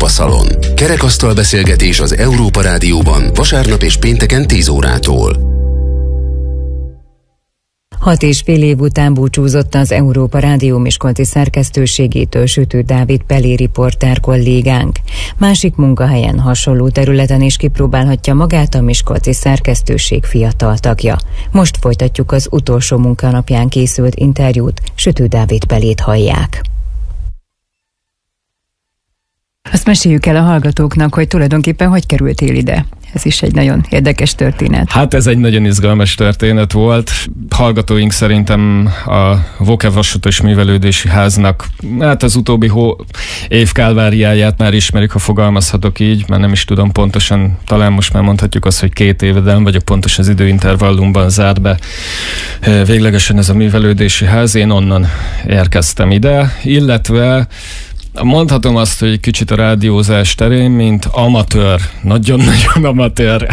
Európa Szalon. Kerekasztal beszélgetés az Európa Rádióban vasárnap és pénteken 10 órától. 6,5 év után búcsúzott az Európa Rádió miskolci szerkesztőségétől Sütő Dávid Pelé riporter kollégánk. Másik munkahelyen, hasonló területen is kipróbálhatja magát a miskolci szerkesztőség fiatal tagja. Most folytatjuk az utolsó munkanapján készült interjút, Sütő Dávid Pelét hallják. Azt meséljük el a hallgatóknak, hogy tulajdonképpen hogy kerültél ide. Ez is egy nagyon érdekes történet. Hát ez egy nagyon izgalmas történet volt. Hallgatóink szerintem a Voke Vasútos Művelődési Háznak hát az utóbbi év kálváriáját már ismerik, ha fogalmazhatok így, mert nem is tudom pontosan, talán most már mondhatjuk azt, hogy 2 éve, de nem vagyok pontos az időintervallumban zárt be véglegesen ez a művelődési ház. Én onnan érkeztem ide, illetve mondhatom azt, hogy kicsit a rádiózás terén, mint amatőr, nagyon-nagyon amatőr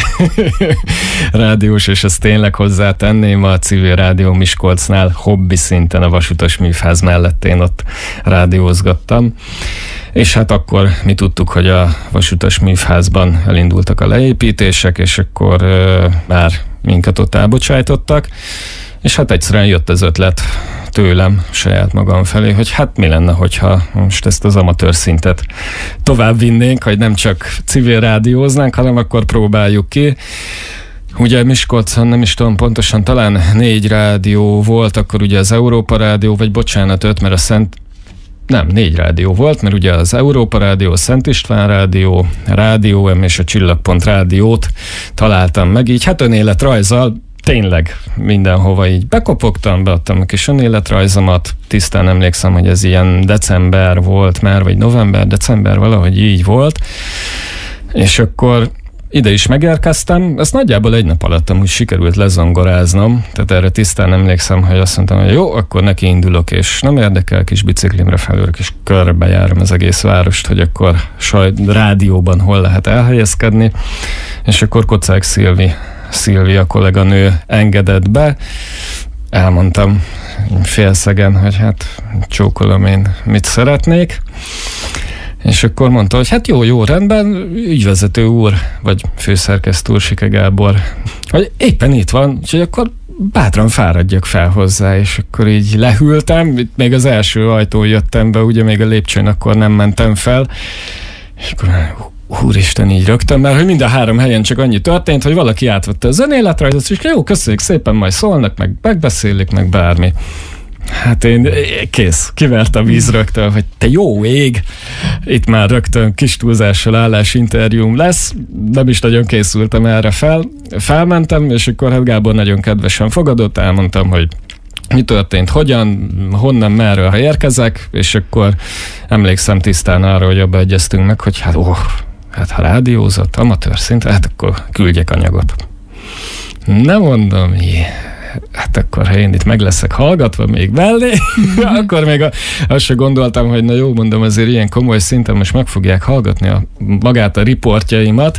rádiós, és ezt tényleg hozzátenném, a Civil Rádió Miskolcnál hobbi szinten a Vasútos Műfáz mellett én ott rádiózgattam. És hát akkor mi tudtuk, hogy a Vasútos Műfázban elindultak a leépítések, és akkor már minket ott elbocsájtottak, és hát egyszerűen jött az ötlet tőlem, saját magam felé, hogy hát mi lenne, hogyha most ezt az amatőr szintet tovább vinnénk, hogy nem csak civil rádióznánk, hanem akkor próbáljuk ki. Ugye Miskolcon, nem is tudom pontosan, talán 4 rádió volt, akkor ugye az Európa Rádió, vagy bocsánat, 5, mert a 4 rádió volt, mert ugye az Európa Rádió, a Szent István Rádió, Rádió M és a Csillagpont Rádiót találtam meg, így hát önéletrajzzal tényleg mindenhova így bekopogtam, beadtam a kis önéletrajzomat, tisztán emlékszem, hogy ez ilyen december volt már, vagy november, december, valahogy így volt, és akkor ide is megérkeztem, ezt nagyjából egy nap alatt amúgy sikerült lezongoráznom, tehát erre tisztán emlékszem, hogy azt mondtam, hogy jó, akkor neki indulok, és nem érdekel, kis biciklimre felülök, és körbejárom az egész várost, hogy akkor rádióban hol lehet elhelyezkedni, és akkor Kocák Szilvia kolléganő engedett be, elmondtam félszegen, hogy hát csókolom én mit szeretnék, és akkor mondta, hogy hát jó, rendben, ügyvezető úr, vagy főszerkesztő úr, Sike Gábor, hogy éppen itt van, úgyhogy akkor bátran fáradjak fel hozzá, és akkor így lehűltem, itt még az első ajtón jöttem be, ugye még a lépcsőn akkor nem mentem fel, és akkor úristen, így rögtön, mert hogy mind a 3 helyen csak annyi történt, hogy valaki átvette az önéletrajzot, és jó, köszönjük szépen, majd szólnak, meg megbeszélik, meg bármi. Hát én kész, kivert a víz rögtön, hogy te jó ég, itt már rögtön kis túlzással állásinterjúm lesz, nem is nagyon készültem erre felmentem, és akkor hát Gábor nagyon kedvesen fogadott, elmondtam, hogy mi történt, hogyan, honnan, merről, ha érkezek, és akkor emlékszem tisztán arra, hogy abba egyeztünk meg, hogy hát ha rádiózott, amatőr szinten, hát akkor küldjek anyagot. Nem mondom, hát akkor ha én itt meg leszek hallgatva még mellé, akkor még azt se gondoltam, hogy na jó, mondom, azért ilyen komoly szinten most meg fogják hallgatni magát a riportjaimat,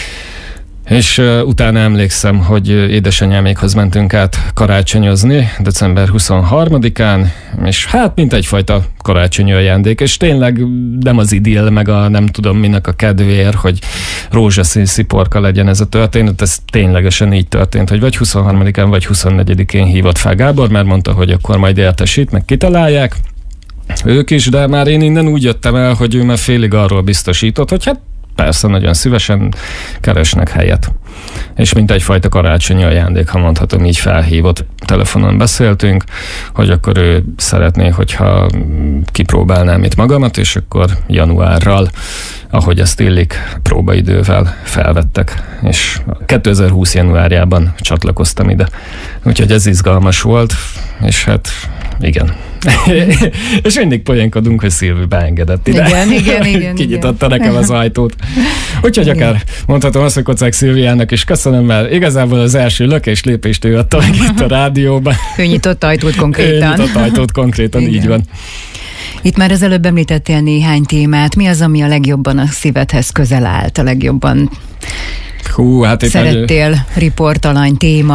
és utána emlékszem, hogy édesanyámékhoz mentünk át karácsonyozni december 23-án, és hát mint egyfajta karácsonyi ajándék, és tényleg nem az idill, meg a nem tudom minek a kedvéért, hogy rózsaszín sziporka legyen ez a történet, ez ténylegesen így történt, hogy vagy 23-án, vagy 24-én hívott fel Gábor, mert mondta, hogy akkor majd értesít, meg kitalálják, ők is, de már én innen úgy jöttem el, hogy ő már félig arról biztosított, hogy hát persze, nagyon szívesen keresnek helyet. És mint egyfajta karácsonyi ajándék, ha mondhatom, így felhívott. Telefonon beszéltünk, hogy akkor ő szeretné, hogyha kipróbálnám itt magamat, és akkor januárral, ahogy ezt illik, próbaidővel felvettek. És 2020 januárjában csatlakoztam ide. Úgyhogy ez izgalmas volt, és hát igen. És mindig poénkodunk, hogy Szilvi beengedett ide. Igen. Kinyitotta nekem az ajtót. Úgyhogy akár mondhatom azt, hogy Kocák Szilviának is köszönöm, mert igazából az első lökés-lépést ő adta meg itt a rádióban. Ő nyitott ajtót konkrétan. Így van. Itt már az előbb említettél néhány témát. Mi az, ami a legjobban a szívedhez közel állt, a legjobban szerettél riportalany téma?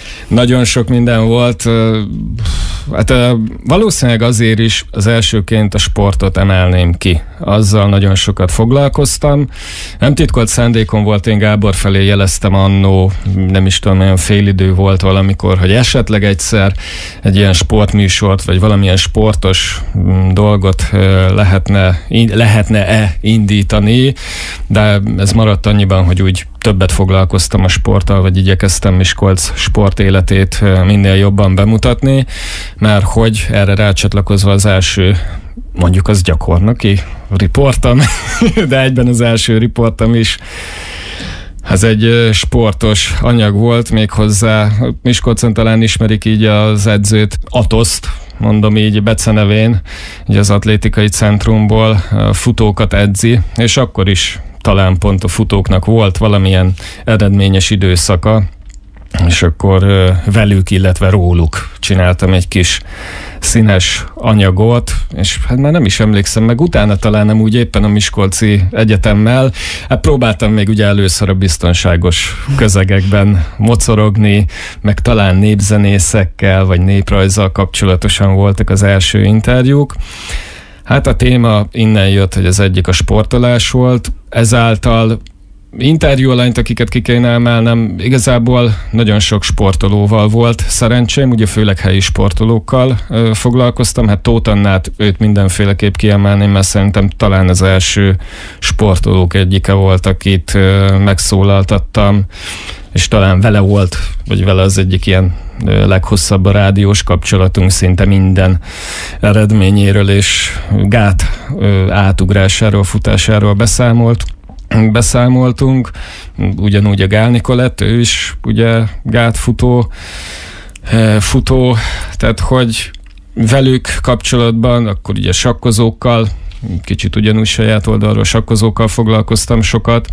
Nagyon sok minden volt. Hát valószínűleg azért is az elsőként a sportot emelném ki. Azzal nagyon sokat foglalkoztam. Nem titkolt szándékom volt, én Gábor felé jeleztem annó, nem is tudom, olyan félidő volt valamikor, hogy esetleg egyszer egy ilyen sportműsort, vagy valamilyen sportos dolgot lehetne-e indítani, de ez maradt annyiban, hogy úgy többet foglalkoztam a sporttal, vagy igyekeztem Miskolc sportéletét minél jobban bemutatni, mert hogy erre rácsatlakozva az első, mondjuk az gyakornoki riportom, de egyben az első riportom is, ez egy sportos anyag volt, méghozzá Miskolcon talán ismerik így az edzőt, Atoszt, mondom így becenevén, így az atlétikai centrumból futókat edzi, és akkor is talán pont a futóknak volt valamilyen eredményes időszaka, és akkor velük, illetve róluk csináltam egy kis színes anyagot, és hát már nem is emlékszem, meg utána talán nem úgy éppen a Miskolci Egyetemmel, hát próbáltam még ugye először a biztonságos közegekben mocorogni, meg talán népzenészekkel, vagy néprajzzal kapcsolatosan voltak az első interjúk. Hát a téma innen jött, hogy az egyik a sportolás volt, ezáltal interjú alányt, akiket ki kéne emelnem, igazából nagyon sok sportolóval volt szerencsém, ugye főleg helyi sportolókkal foglalkoztam, hát Tóth Annát, őt mindenféleképp kiemelném, mert szerintem talán az első sportolók egyike volt, akit megszólaltattam, és talán vele volt, vagy vele az egyik ilyen leghosszabb a rádiós kapcsolatunk, szinte minden eredményéről és gát átugrásáról, futásáról beszámoltunk, ugyanúgy a Gál Nikolett, ő is ugye gátfutó, tehát hogy velük kapcsolatban, akkor ugye sakkozókkal, kicsit ugyanúgy saját oldalról sakkozókkal foglalkoztam sokat,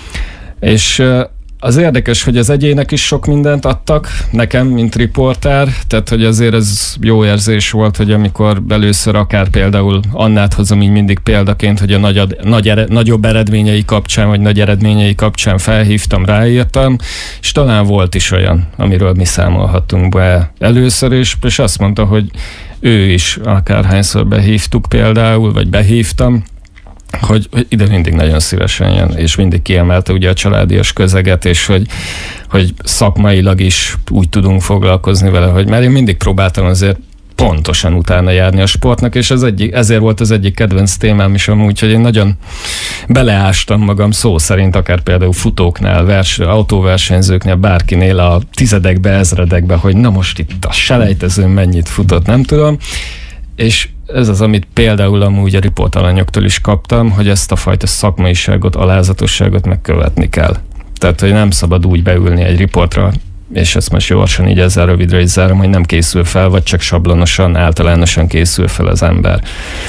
és az érdekes, hogy az egyének is sok mindent adtak nekem, mint riporter, tehát hogy azért ez jó érzés volt, hogy amikor először akár például Annát hozom így mindig példaként, hogy a nagyobb eredményei kapcsán, vagy nagy eredményei kapcsán felhívtam, ráírtam, és talán volt is olyan, amiről mi számolhattunk be először is, és azt mondta, hogy ő is akárhányszor behívtuk például, vagy behívtam, hogy ide mindig nagyon szívesen jön, és mindig kiemelte ugye a családias közeget, és hogy szakmailag is úgy tudunk foglalkozni vele, hogy már én mindig próbáltam azért pontosan utána járni a sportnak, és ezért volt az egyik kedvenc témám is amúgy, hogy én nagyon beleástam magam szó szerint, akár például futóknál, autóversenyzőknél, bárkinél a tizedekbe, ezredekbe, hogy na most itt a selejtezőn mennyit futott, nem tudom, és ez az, amit például amúgy a riportalanyoktól is kaptam, hogy ezt a fajta szakmaiságot, alázatosságot megkövetni kell. Tehát, hogy nem szabad úgy beülni egy riportra, és ezt most gyorsan így ezzel rövidre is zárom, hogy nem készül fel, vagy csak sablonosan, általánosan készül fel az ember.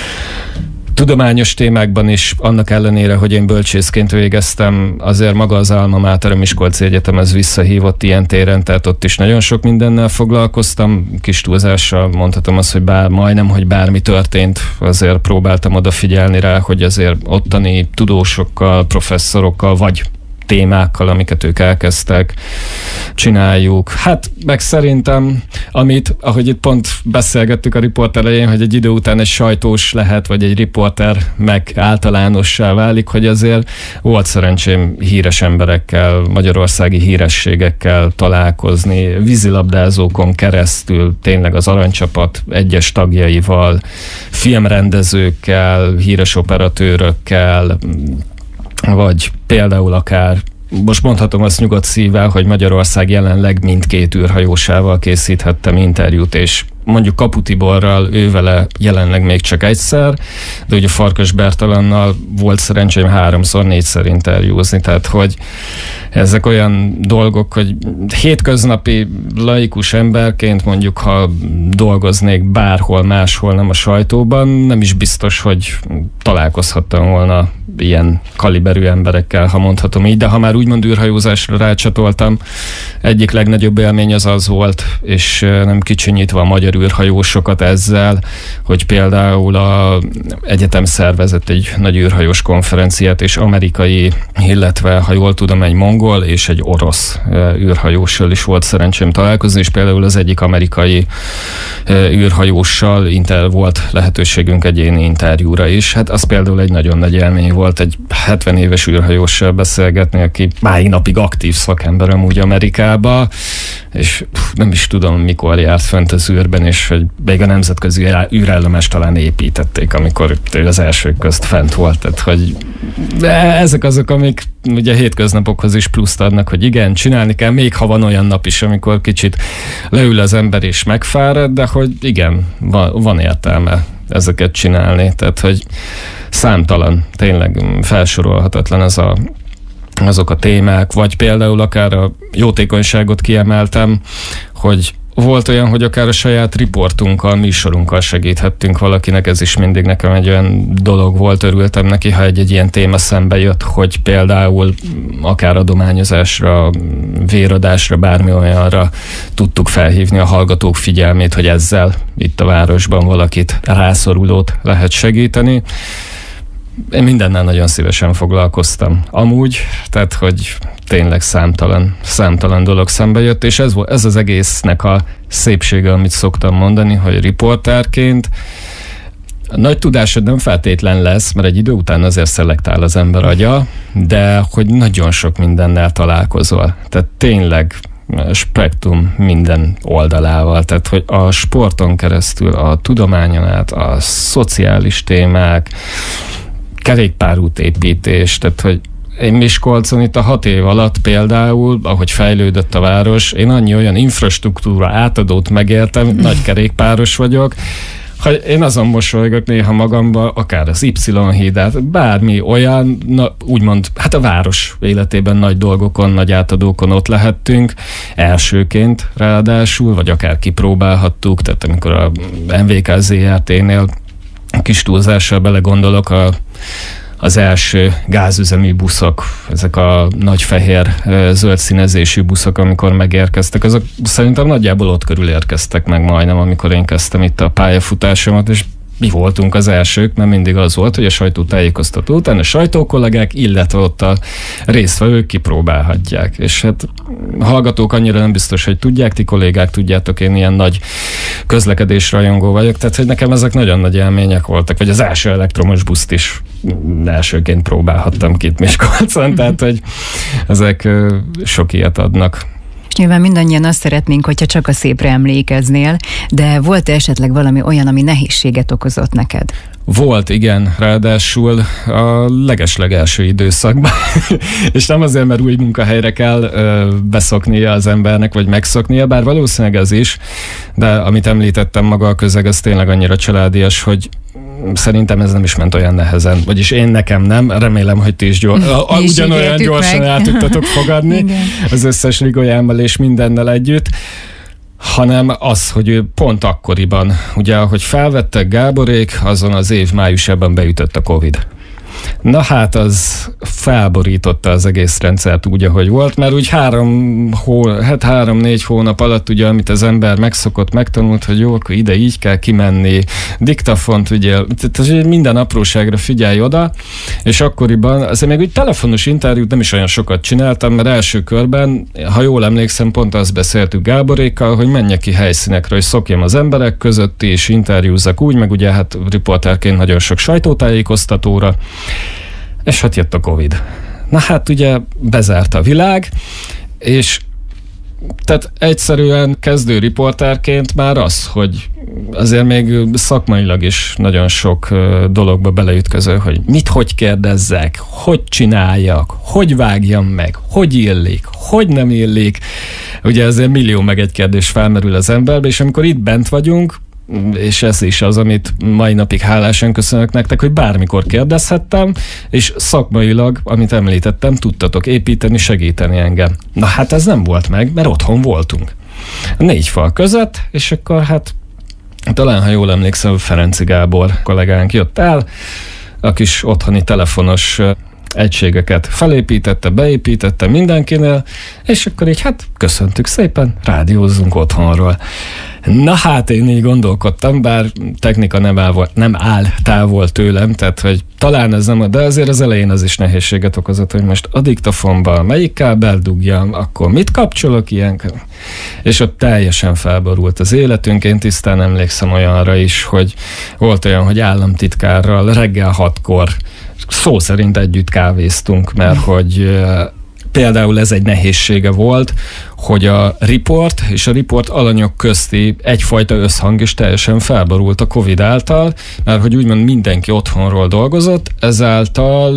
Tudományos témákban is, annak ellenére, hogy én bölcsészként végeztem, azért maga az alma mater, a Miskolci Egyetem, ez visszahívott ilyen téren, tehát ott is nagyon sok mindennel foglalkoztam, kis túlzással mondhatom azt, hogy majdnem, hogy bármi történt, azért próbáltam odafigyelni rá, hogy azért ottani tudósokkal, professzorokkal, vagy témákkal, amiket ők elkezdtek, csináljuk. Hát meg szerintem, ahogy itt pont beszélgettük a riport elején, hogy egy idő után egy sajtós lehet, vagy egy riporter meg általánossá válik, hogy azért volt szerencsém híres emberekkel, magyarországi hírességekkel találkozni, vízilabdázókon keresztül, tényleg az Aranycsapat egyes tagjaival, filmrendezőkkel, híres operatőrökkel, vagy például akár, most mondhatom azt nyugodt szívvel, hogy Magyarország jelenleg mindkét űrhajósával készíthettem interjút, és mondjuk Kapu Tiborral, ővele jelenleg még csak egyszer, de ugye Farkas Bertalannal volt szerencsém 3-4-szer interjúzni, tehát hogy ezek olyan dolgok, hogy hétköznapi laikus emberként mondjuk, ha dolgoznék bárhol máshol, nem a sajtóban, nem is biztos, hogy találkozhattam volna ilyen kaliberű emberekkel, ha mondhatom így, de ha már úgymond űrhajózásra rácsatoltam, egyik legnagyobb élmény az volt, és nem kicsinyítve a magyar senior űrhajósokat ezzel, hogy például a egyetem szervezett egy nagy űrhajós konferenciát, és amerikai, illetve ha jól tudom, egy mongol és egy orosz űrhajóssal is volt szerencsém találkozni, és például az egyik amerikai űrhajóssal volt lehetőségünk egyéni interjúra is. Hát az például egy nagyon nagy élmény volt, egy 70 éves űrhajóssal beszélgetni, aki máig napig aktív szakember amúgy Amerikába, és nem is tudom, mikor járt fönt az űrben, és hogy még a nemzetközi űrállomást talán építették, amikor ő az elsők közt fent volt. Tehát, hogy ezek azok, amik ugye hétköznapokhoz is pluszt adnak, hogy igen, csinálni kell, még ha van olyan nap is, amikor kicsit leül az ember és megfárad, de hogy igen, van értelme ezeket csinálni. Tehát, hogy számtalan, tényleg felsorolhatatlan azok a témák, vagy például akár a jótékonyságot kiemeltem, hogy volt olyan, hogy akár a saját riportunkkal, műsorunkkal segíthettünk valakinek, ez is mindig nekem egy olyan dolog volt, örültem neki, ha egy ilyen téma szembe jött, hogy például akár adományozásra, véradásra, bármi olyanra tudtuk felhívni a hallgatók figyelmét, hogy ezzel itt a városban valakit rászorulót lehet segíteni. Én mindennel nagyon szívesen foglalkoztam. Amúgy, tehát, hogy tényleg számtalan dolog szembe jött, és ez az egésznek a szépsége, amit szoktam mondani, hogy riportárként nagy tudásod nem feltétlen lesz, mert egy idő után azért szelektál az ember agya, de hogy nagyon sok mindennel találkozol. Tehát tényleg spektrum minden oldalával, tehát hogy a sporton keresztül, a tudományon át, a szociális témák, kerékpárútépítés, tehát hogy én Miskolcon itt a 6 év alatt például, ahogy fejlődött a város, én annyi olyan infrastruktúra átadót megéltem, nagy kerékpáros vagyok, hogy én azon mosolygok néha magamba, akár az Y-hídát, bármi olyan, úgymond, hát a város életében nagy dolgokon, nagy átadókon ott lehettünk, elsőként ráadásul, vagy akár kipróbálhattuk, tehát amikor a MVK ZRT-nél kis túlzással belegondolok, az első gázüzemű buszok, ezek a nagy fehér zöld színezésű buszok, amikor megérkeztek, azok szerintem nagyjából ott körül érkeztek meg majdnem, amikor én kezdtem itt a pályafutásomat, és mi voltunk az elsők, mert mindig az volt, hogy a sajtótájékoztató után a sajtókollégák, illetve ott a résztvevők kipróbálhatják. És hát hallgatók annyira nem biztos, hogy tudják, ti kollégák tudjátok, én ilyen nagy közlekedésrajongó vagyok, tehát hogy nekem ezek nagyon nagy élmények voltak, vagy az első elektromos buszt is elsőként próbálhattam ki itt Miskolcon, tehát hogy ezek sok ilyet adnak. És nyilván mindannyian azt szeretnénk, hogyha csak a szépre emlékeznél, de volt-e esetleg valami olyan, ami nehézséget okozott neked? Volt, igen, ráadásul a legeslegelső időszakban. És nem azért, mert új munkahelyre kell beszoknia az embernek, vagy megszoknia, bár valószínűleg ez is, de amit említettem, maga a közeg, az tényleg annyira családias, hogy szerintem ez nem is ment olyan nehezen, vagyis nekem nem, remélem, hogy ti is ugyanolyan gyorsan el tudtatok fogadni az összes ligolyámmal és mindennel együtt, hanem az, hogy ő pont akkoriban, ugye ahogy felvettek Gáborék, azon az év májusában beütött a Covid. Na hát az felborította az egész rendszert úgy, ahogy volt, mert úgy 3-4 hónap alatt ugye, amit az ember megszokott, megtanult, hogy jó, akkor ide így kell kimenni, diktafont ugye, tehát minden apróságra figyelj oda, és akkoriban azért még úgy telefonos interjút nem is olyan sokat csináltam, mert első körben, ha jól emlékszem, pont azt beszéltük Gáborékkal, hogy menjek ki helyszínekre, hogy szokjam az emberek között, és interjúzzak úgy, meg ugye hát riportárként nagyon sok sajtótájékoztatóra, és hát jött a Covid. Na hát ugye bezárt a világ, és tehát egyszerűen kezdő riportárként már az, hogy azért még szakmailag is nagyon sok dologba beleütköző, hogy hogy kérdezzek, hogy csináljak, hogy vágjam meg, hogy illik, hogy nem illik. Ugye ezért millió meg egy kérdés felmerül az emberbe, és amikor itt bent vagyunk, és ez is az, amit mai napig hálásan köszönök nektek, hogy bármikor kérdezhettem, és szakmailag, amit említettem, tudtatok építeni, segíteni engem. Na hát ez nem volt meg, mert otthon voltunk. 4 fal között, és akkor hát talán, ha jól emlékszem, Ferenci Gábor kollégánk jött el, a kis otthoni telefonos egységeket felépítette, beépítette mindenkinél, és akkor így köszöntük szépen, rádiózzunk otthonról. Na hát én így gondolkodtam, bár technika nem áll távol tőlem, tehát hogy talán ez nem, de azért az elején az is nehézséget okozott, hogy most a diktafonban melyik kábel dugjam, akkor mit kapcsolok ilyenkor? És ott teljesen felborult az életünk. Én tisztán emlékszem olyanra is, hogy volt olyan, hogy államtitkárral reggel 6-kor szó szerint együtt kávéztunk, mert hogy például ez egy nehézsége volt, hogy a riport és a riport alanyok közti egyfajta összhang is teljesen felborult a Covid által, mert hogy úgymond mindenki otthonról dolgozott, ezáltal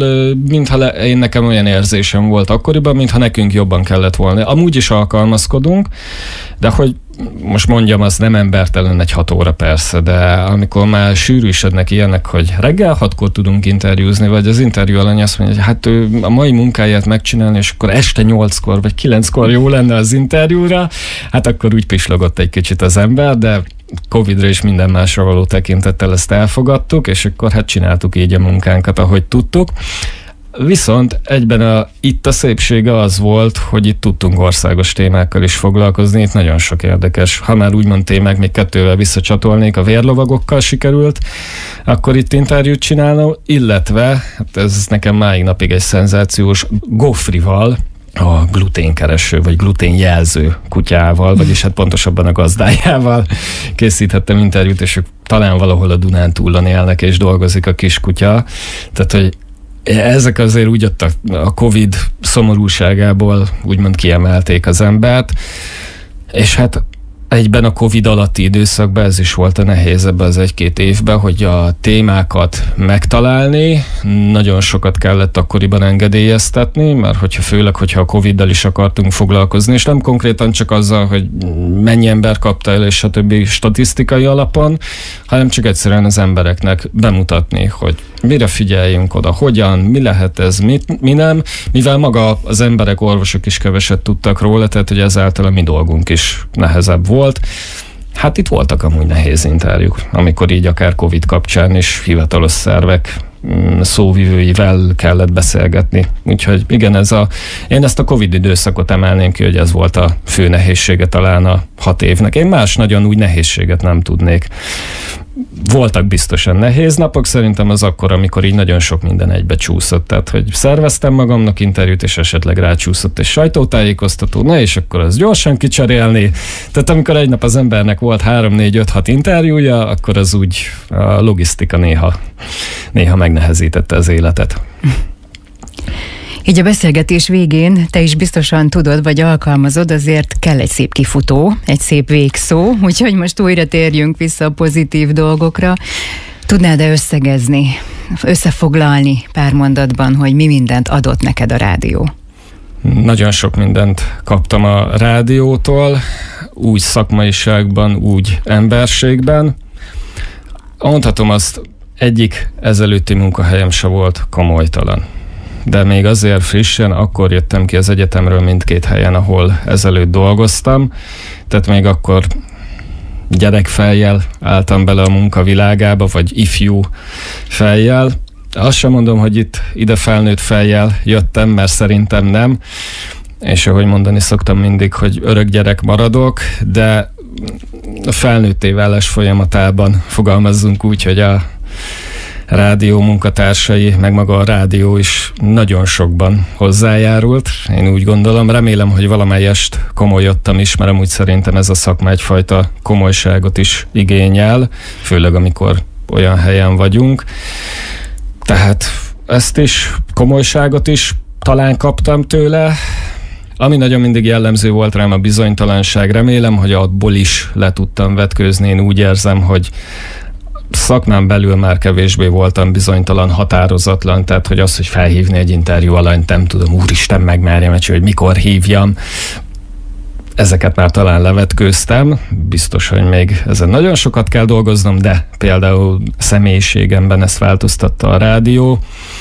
én nekem olyan érzésem volt akkoriban, mintha nekünk jobban kellett volna. Amúgy is alkalmazkodunk, de hogy most mondjam, az nem embertelen egy 6 óra persze, de amikor már sűrűsödnek ilyenek, hogy reggel 6-kor tudunk interjúzni, vagy az interjú alany azt mondja, hogy hát ő a mai munkáját megcsinálni, és akkor este 8-kor vagy 9-kor jó lenne az interjúra, hát akkor úgy pislogott egy kicsit az ember, de Covidra és minden másra való tekintettel ezt elfogadtuk, és akkor csináltuk így a munkánkat, ahogy tudtuk. Viszont egyben itt a szépsége az volt, hogy itt tudtunk országos témákkal is foglalkozni, itt nagyon sok érdekes, ha már úgymond témák, még 2-vel visszacsatolnék, a vérlovagokkal sikerült, akkor itt interjút csinálnom, illetve, ez nekem máig napig egy szenzációs, Gofrival, a gluténkereső, vagy gluténjelző kutyával, vagyis pontosabban a gazdájával készíthettem interjút, és ők talán valahol a Dunántúlon élnek, és dolgozik a kiskutya, tehát, hogy ezek azért úgy a Covid szomorúságából úgymond kiemelték az embert, és egyben a Covid alatti időszakban ez is volt a nehéz ebben az 1-2 évben, hogy a témákat megtalálni, nagyon sokat kellett akkoriban engedélyeztetni, mert főleg, hogyha a Coviddal is akartunk foglalkozni, és nem konkrétan csak azzal, hogy mennyi ember kapta el, és a többi statisztikai alapon, hanem csak egyszerűen az embereknek bemutatni, hogy mire figyeljünk oda, hogyan, mi lehet ez, mi nem, mivel maga az emberek, orvosok is keveset tudtak róla, tehát hogy ezáltal a mi dolgunk is nehezebb volt. Hát itt voltak amúgy nehéz interjúk, amikor így akár Covid kapcsán is hivatalos szervek szóvivőivel kellett beszélgetni. Úgyhogy igen, én ezt a Covid időszakot emelném ki, hogy ez volt a fő nehézsége talán a 6 évnek. Én más nagyon úgy nehézséget nem tudnék. Voltak biztosan nehéz napok, szerintem az akkor, amikor így nagyon sok minden egybe csúszott. Tehát, hogy szerveztem magamnak interjút, és esetleg rácsúszott egy sajtótájékoztató, és akkor az gyorsan kicserélni. Tehát amikor egy nap az embernek volt 3-4-5-6 interjúja, akkor az úgy a logisztika néha megnehezítette az életet. Így a beszélgetés végén te is biztosan tudod, vagy alkalmazod, azért kell egy szép kifutó, egy szép végszó, úgyhogy most újra térjünk vissza a pozitív dolgokra. Tudnád-e összefoglalni pár mondatban, hogy mi mindent adott neked a rádió? Nagyon sok mindent kaptam a rádiótól, úgy szakmaiságban, úgy emberségben. Mondhatom azt, egyik ezelőtti munkahelyem se volt komolytalan. De még azért frissen, akkor jöttem ki az egyetemről mindkét helyen, ahol ezelőtt dolgoztam. Tehát még akkor gyerekfejjel álltam bele a munkavilágába, vagy ifjú fejjel. Azt sem mondom, hogy ide felnőtt fejjel jöttem, mert szerintem nem. És ahogy mondani szoktam mindig, hogy örök gyerek maradok, de a felnőtté válás folyamatában fogalmazzunk úgy, hogy a rádió munkatársai, meg maga a rádió is nagyon sokban hozzájárult. Én úgy gondolom, remélem, hogy valamelyest komolyodtam is, mert amúgy szerintem ez a szakma egyfajta komolyságot is igényel, főleg amikor olyan helyen vagyunk. Tehát ezt is, komolyságot is talán kaptam tőle. Ami nagyon mindig jellemző volt rám, a bizonytalanság. Remélem, hogy abból is le tudtam vetkőzni. Én úgy érzem, hogy szakmán belül már kevésbé voltam bizonytalan, határozatlan, tehát hogy az, hogy felhívni egy interjú alanyt, nem tudom, úristen, megmerjem, hogy mikor hívjam. Ezeket már talán levetkőztem, biztos, hogy még ezen nagyon sokat kell dolgoznom, de például személyiségemben ezt változtatta a rádió.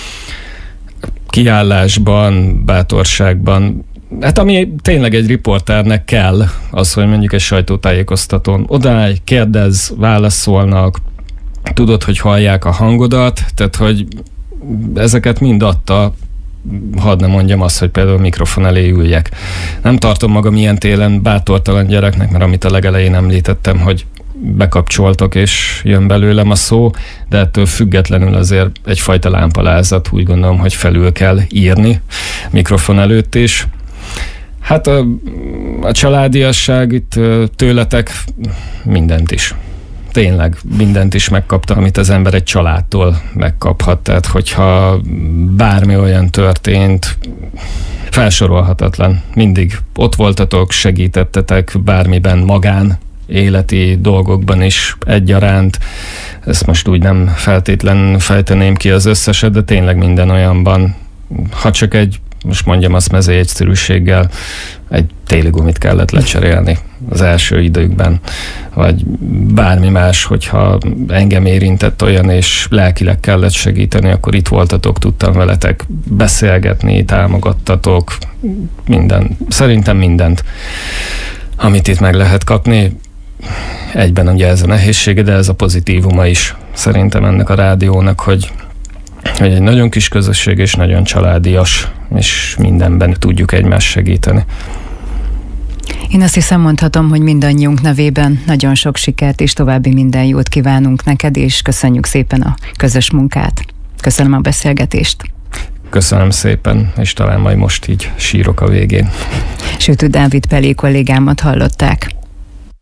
Kiállásban, bátorságban, hát ami tényleg egy riporternek kell, az, hogy mondjuk egy sajtótájékoztatón odállj, kérdezz, válaszolnak, tudod, hogy hallják a hangodat, tehát hogy ezeket mind adta hadd ne mondjam azt, hogy például mikrofon elé üljek. Nem tartom magam ilyen télen bátortalan gyereknek, mert amit a legelején említettem, hogy bekapcsoltok és jön belőlem a szó, de ettől függetlenül azért egyfajta lámpalázat, úgy gondolom, hogy felül kell írni mikrofon előtt is. Hát a családiasság itt tőletek mindent is. Tényleg mindent is megkapta, amit az ember egy családtól megkaphat. Tehát, hogyha bármi olyan történt, felsorolhatatlan. Mindig ott voltatok, segítettetek bármiben, magán, életi dolgokban is egyaránt. Ezt most úgy nem feltétlen fejteném ki az összeset, de tényleg minden olyanban, ha csak most mondjam azt mezei egyszerűséggel, egy téligumit kellett lecserélni az első időkben, vagy bármi más, hogyha engem érintett olyan, és lelkileg kellett segíteni, akkor itt voltatok, tudtam veletek beszélgetni, támogattatok, szerintem mindent, amit itt meg lehet kapni. Egyben ugye ez a nehézsége, de ez a pozitívuma is szerintem ennek a rádiónak, hogy egy nagyon kis közösség és nagyon családias, és mindenben tudjuk egymást segíteni. Én azt hiszem mondhatom, hogy mindannyiunk nevében nagyon sok sikert és további minden jót kívánunk neked, és köszönjük szépen a közös munkát. Köszönöm a beszélgetést. Köszönöm szépen, és talán majd most így sírok a végén. Sütő Dávid Pelé kollégámat hallották.